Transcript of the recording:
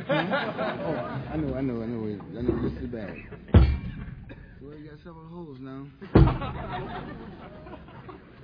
Oh, I know. This is the bag. Well, you got several holes now.